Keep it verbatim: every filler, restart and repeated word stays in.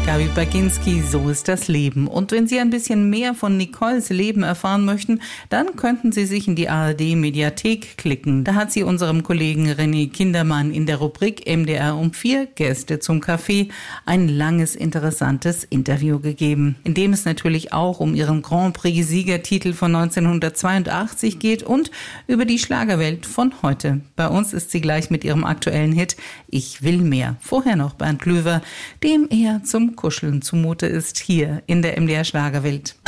Gabi Baginski, so ist das Leben. Und wenn Sie ein bisschen mehr von Nicoles Leben erfahren möchten, dann könnten Sie sich in die A R D-Mediathek klicken. Da hat sie unserem Kollegen René Kindermann in der Rubrik M D R um vier Gäste zum Café ein langes, interessantes Interview gegeben, in dem es natürlich auch um ihren Grand Prix-Siegertitel von neunzehnhundertzweiundachtzig geht und über die Schlagerwelt von heute. Bei uns ist sie gleich mit ihrem aktuellen Hit Ich will mehr. Vorher noch Bernd Klöver, dem eher zum Kuscheln zumute ist, hier in der M D R Schlagerwelt.